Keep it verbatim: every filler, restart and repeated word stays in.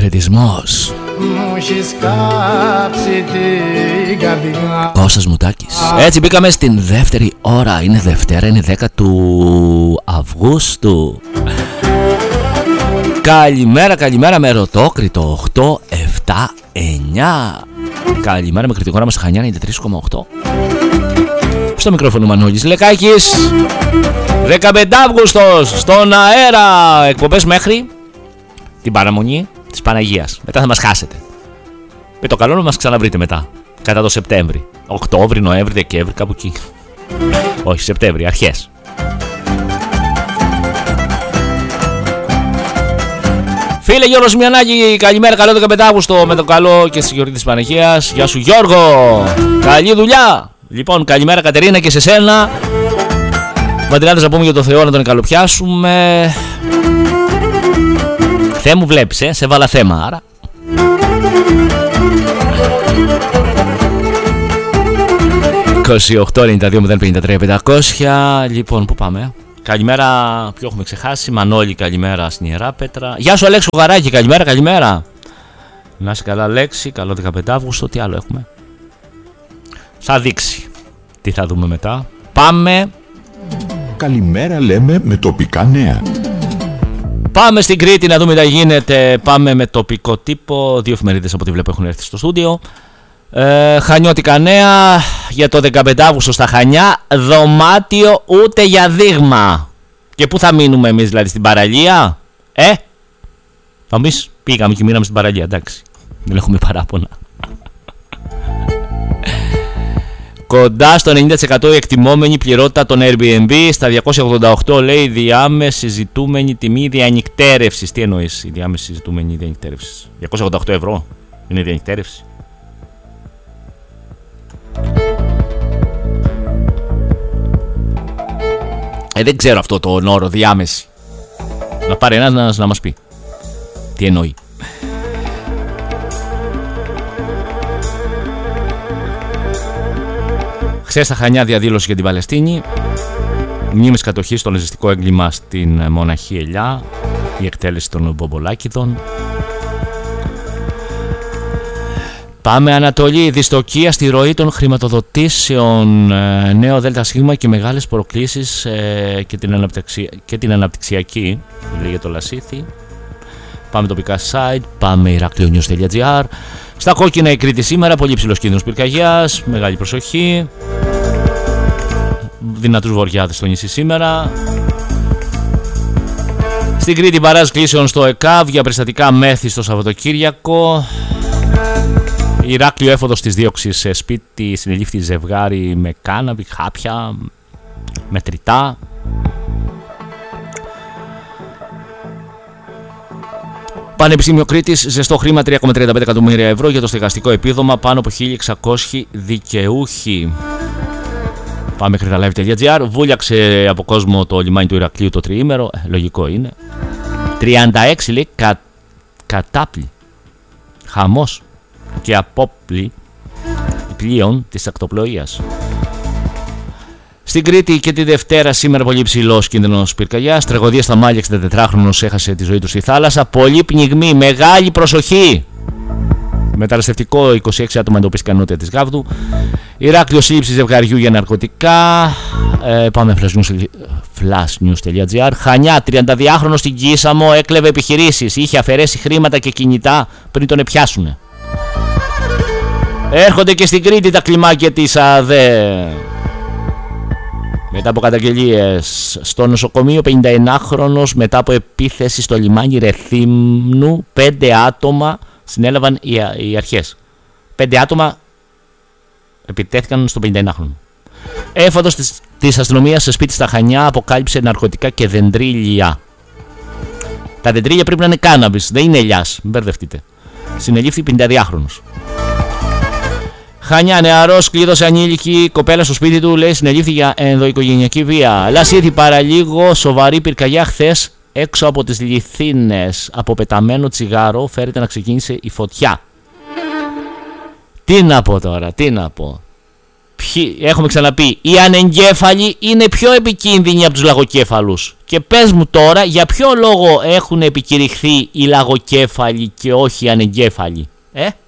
χαιρετισμός. Κώστας Μουτάκης. Έτσι μπήκαμε στην δεύτερη ώρα. Είναι Δευτέρα, είναι δέκα του Αυγούστου. Καλημέρα, καλημέρα με ρωτόκριτο οκτώ, επτά, εννιά. Καλημέρα με κριτικό όραμα στα Χανιά ενενήντα τρία κόμμα οκτώ. Στο μικρόφωνο Μανώλης Λεκάκης. δεκαπέντε Αυγούστος στον αέρα. Εκπομπές μέχρι την παραμονή της Παναγίας. Μετά θα μας χάσετε. Με το καλό να μας ξαναβρείτε μετά. Κατά το Σεπτέμβρη. Οκτώβρη, Νοέμβρη, Δεκέμβρη, κάπου εκεί. Όχι, Σεπτέμβρη, αρχές. Φίλε Γιώργος Μιανάκη, καλημέρα, καλό δεκαπέντε Αυγούστο με το καλό και στη γιορτή της Παναγίας. Γεια σου Γιώργο, καλή δουλειά. Λοιπόν, καλημέρα Κατερίνα και σε σένα. Βαντινάδες να πούμε για το Θεό να τον καλοπιάσουμε. Θεέ μου βλέπεις, ε, σε βάλα θέμα, άρα. είκοσι οκτώ ενενήντα δύο μηδέν πενήντα τρία πεντακόσια. Λοιπόν, πού πάμε? Καλημέρα, ποιο έχουμε ξεχάσει? Μανώλη, καλημέρα στην Ιερά Πέτρα. Γεια σου Αλέξο Γαράκη, καλημέρα, καλημέρα. Να είσαι καλά Αλέξη, καλό δεκαπέντε Αυγούστο. Τι άλλο έχουμε? Θα δείξει. Τι θα δούμε μετά? Πάμε. Καλημέρα λέμε με τοπικά νέα. Πάμε στην Κρήτη να δούμε τι γίνεται. Πάμε με τοπικό τύπο. Δύο εφημερίδες από ό,τι βλέπω έχουν έρθει στο στούντιο. Ε, Χανιώτικα νέα για το δεκαπέντε Αυγούστο στα Χανιά. Δωμάτιο ούτε για δείγμα. Και πού θα μείνουμε εμείς δηλαδή, στην παραλία? Ε, εμείς πήγαμε και μείναμε στην παραλία, εντάξει. Δεν έχουμε παράπονα. Κοντά στο ενενήντα τοις εκατό η εκτιμόμενη πληρότητα των Airbnb. Στα διακόσια ογδόντα οκτώ λέει διάμεση ζητούμενη τιμή διανυκτέρευσης. Τι εννοείς η διάμεση ζητούμενη διανυκτέρευσης? διακόσια ογδόντα οκτώ ευρώ είναι διανυκτέρευση? Ε, δεν ξέρω αυτό το όρο διάμεση. Να πάρει ένας να, να μας πει τι εννοεί. Χθες στα Χανιά διαδήλωση για την Παλαιστίνη. Μνήμες κατοχής στο ναζιστικό έγκλημα στην Μοναχή Ελιά. Η εκτέλεση των Μπομπολάκηδων. Πάμε Ανατολή, δυστοκία στη ροή των χρηματοδοτήσεων. Νέο ΔΣ και μεγάλες προκλήσεις ε, και, την αναπτυξια... και την αναπτυξιακή, λέγεται το Λασίθι. Πάμε τοπικά site, πάμε ηράκλειο.news.gr. Στα κόκκινα η Κρήτη σήμερα, πολύ ψηλός κίνδυνος πυρκαγιάς, μεγάλη προσοχή. Δυνατούς βοριάδες στο νησί σήμερα. Στην Κρήτη μπαράζ κλήσεων στο ΕΚΑΒ για περιστατικά μέθη στο Σαββατοκύριακο. Ηράκλειο έφοδος της δίωξης σε σπίτι, συνελήφθη ζευγάρι με κάναβη, χάπια, μετρητά. Πανεπιστήμιο Κρήτης, ζεστό χρήμα τρία κόμμα τριάντα πέντε εκατομμύρια ευρώ για το στεγαστικό επίδομα, πάνω από χίλια εξακόσιοι δικαιούχοι. Πάμε κρήτalive.gr. Βούλιαξε από κόσμο το λιμάνι του Ηρακλείου το τριήμερο, ε, λογικό είναι. τριάντα έξι λέει κα, κατάπλη, χαμός και απόπλη πλοίων της ακτοπλοείας. Στην Κρήτη και τη Δευτέρα σήμερα πολύ ψηλός κίνδυνος πυρκαγιάς. Τραγωδία στα Μάλια, εξήντα έχασε τη ζωή του στη θάλασσα. Πολύ πνιγμή, μεγάλη προσοχή. Μεταναστευτικό, είκοσι έξι άτομα εντοπίστηκαν νότια της Γάβδου. Ηράκλειο σύλληψη ζευγαριού για ναρκωτικά. Ε, πάμε flashnews.gr. Χανιά, τριανταδυάχρονος στην Κίσαμο έκλεβε επιχειρήσεις. Είχε αφαιρέσει χρήματα και κινητά πριν τον επιάσουνε. Έρχονται και στην Κρήτη τα κλιμάκια της ΑΔΕ. Μετά από καταγγελίες στο νοσοκομείο, πενηνταεννάχρονος μετά από επίθεση στο λιμάνι Ρεθύμνου, πέντε άτομα συνέλαβαν οι, οι αρχές. Πέντε άτομα επιτέθηκαν στον πενηνταεννάχρονο. Έφοδος της, της αστυνομίας σε σπίτι στα Χανιά αποκάλυψε ναρκωτικά και δεντρίλια. Τα δεντρίλια πρέπει να είναι κάναβης, δεν είναι ελιάς, μην μπερδευτείτε. Συνελήφθη πενηνταδυάχρονος. Χανιά, νεαρός κλείδωσε ανήλικη κοπέλα στο σπίτι του, λέει συνελήφθη για ενδοοικογενειακή βία. Λασίθι παραλίγο, σοβαρή πυρκαγιά χθες έξω από τις Λιθίνες. Από πεταμένο τσιγάρο φέρεται να ξεκίνησε η φωτιά. Τι να πω τώρα, τι να πω. Ποιοι, έχουμε ξαναπεί, οι ανεγκέφαλοι είναι πιο επικίνδυνοι από τους λαγοκέφαλους. Και πες μου τώρα, για ποιο λόγο έχουν επικηρυχθεί οι λαγοκέφαλοι και όχι οι ανεγκέφαλοι, ε?